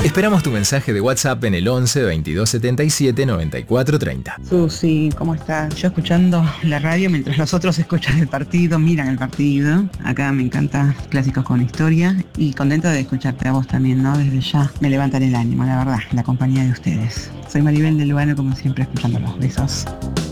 Esperamos tu mensaje de WhatsApp en el 11 22 77 94 30. Susi, ¿cómo estás? Yo escuchando la radio mientras los otros escuchan el partido, miran el partido. Acá me encanta Clásicos con Historia y contenta de escucharte a vos también, ¿no? Desde ya me levantan el ánimo, la verdad, la compañía de ustedes. Soy Maribel de Lugano, como siempre, escuchándolos. Besos.